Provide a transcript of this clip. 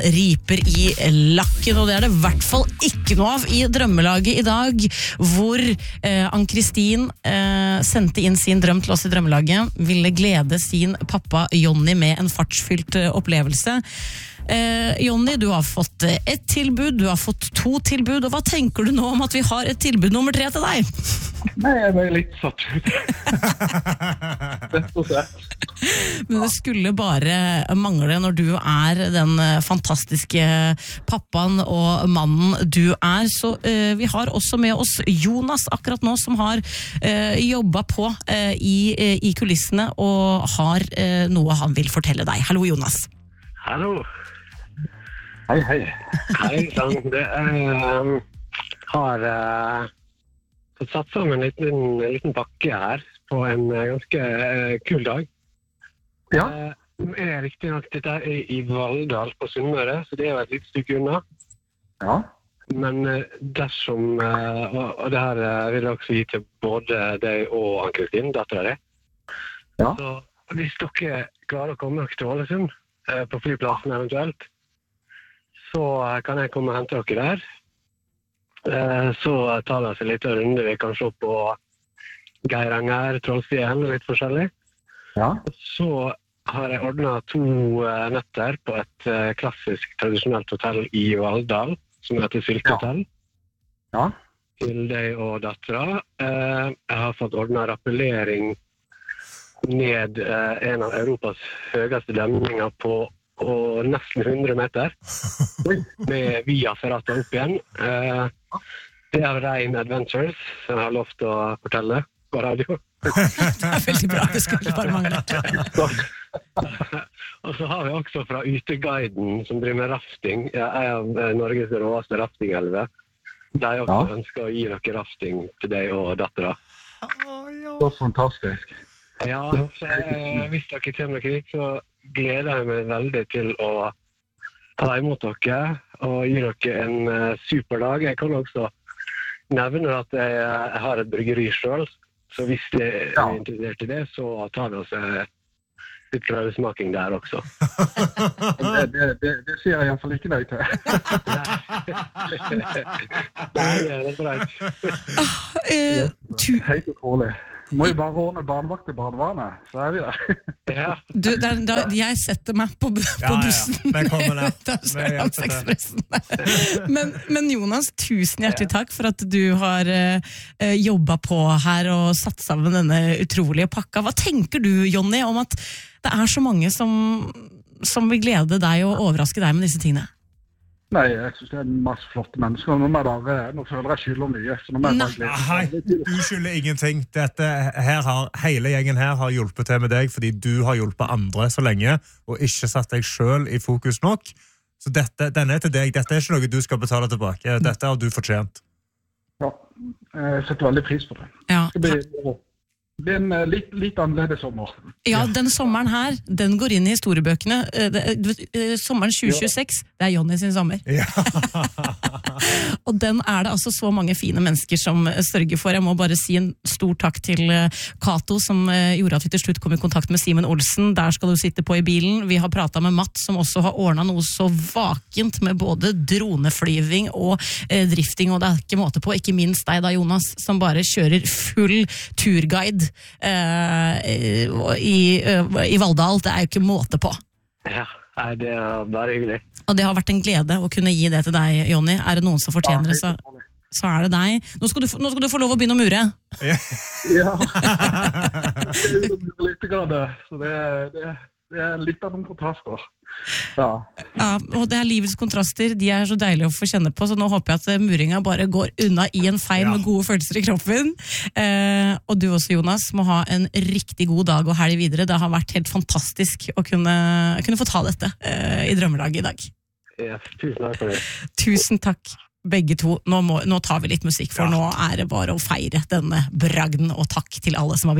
riper i lakken, og det det I hvert fall ikke noe av I drømmelaget I dag, hvor Ann-Kristin sendte inn sin drøm til oss I drømmelaget, ville glede sin pappa Jonny med en fartsfylt opplevelse. Jonny, du har fått ett tilbud, du har fått 2 tilbud, og hva tenker du nå om at vi har et tilbud nummer 3 til deg? Nei, jeg ble litt satt ut. Rett og slett. Men det skulle bare mangle når du den fantastiske pappaen og mannen du så vi har også med oss Jonas akkurat nå, som har jobbet på I kulissene og har noe han vil fortelle deg. Hallo Jonas. Hallo. Hei, hei. Hei, sånn. Det har fått satt sammen en liten pakke her på en ganske kul dag. Ja. Riktig nok, dette I Valldal på Sunnmøre, så det jo et litt stykke unna. Ja. Men dersom, og det her vil jeg også gi til både deg og Ann-Kristin, datteren din. Ja. Så hvis dere klarer å komme dere til Ålesund, på flyplassen eventuelt, så kan jeg komme og hente dere der. Så tar vi oss en liten runde, vi kan se på Geiranger, Trollstien og litt forskjellig. Ja. Så har jeg ordnet 2 netter på et klassisk, tradisjonelt hotell I Valldal, som heter Syltehotell. Ja. Til deg og datteren. Jeg har fått ordnet rappellering ned en av Europas høyeste demninger på nesten 100 meter, med via Ferrata opp igjen. Det Rein Adventures, som jeg har lovt å fortelle på radio. Det veldig bra, det skulle bare mangle. Og så har vi også fra Uteguiden, som driver med rafting, en av Norges råeste raftingelver. De også ønsker å gi dere rafting til deg og datteren. Så fantastisk. Ja, så hvis dere kommer dere hit, så gleder jeg meg veldig til å ta imot dere og gi dere en super dag. Jeg kan også nevne at jeg har et bryggeri selv, så hvis dere interessert I det, så tar vi oss litt prøvesmaking der også. Det sier jeg I hvert fall ikke nei til. Nei, det greit. Helt utrolig. Må jo bare ordne barnevakt til barnevarnet, så vi der. Ja. Du, jeg setter meg på bussen. Ja, kommer men Jonas, tusen hjertelig takk for at du har jobbet på her og satt sammen denne utrolige pakka. Hva tenker du, Jonny, om at det så mange som vil glede deg og overraske deg med disse tingene? Nei, jeg synes det en masse flotte mennesker. Nå føler jeg skylder mye. Så nå må jeg bare glede. Nei, du skylder ingenting. Hele gjengen her har hjulpet til med deg, fordi du har hjulpet andre så lenge, og ikke satt deg selv I fokus nok. Så denne til deg. Dette ikke noe du skal betale tilbake. Dette har du fortjent. Ja, jeg setter veldig pris på det. Ja. Det en litt annerledes sommer. Ja, den sommeren her, den går inn I historiebøkene. Sommeren 2026, det Jonny sin sommer. Ja. Og den det altså så mange fine mennesker som sørger for. Jeg må bare si en stor takk til Kato, som gjorde at vi til slutt kom I kontakt med Simon Olsen. Der skal du sitte på I bilen. Vi har pratet med Matt, som også har ordnet noe så vakent med både droneflyving og drifting, og det ikke måte på. Ikke minst deg da, Jonas, som bare kjører full turguide I Valldal. Det jo ikke måte på. Ja, det bare hyggelig. Og det har vært en glede å kunne gi det til deg, Jonny. Det noen som fortjener det, så det deg. Nå skal du få lov å begynne å mure. Ja. Litt grad, så det litt av noen kontraster. Ja, og det livets kontraster, de så deilige å få kjenne på, så nå håper jeg at muringa bare går unna I en feil med gode følelser I kroppen. Og du også, Jonas, må ha en riktig god dag og helg videre. Det har vært helt fantastisk å kunne få ta dette I drømmelaget I dag. Ja, tusen takk for det. Tusen takk, begge to. Nå tar vi litt musikk, for nå det bare å feire denne bragden, og takk til alle som har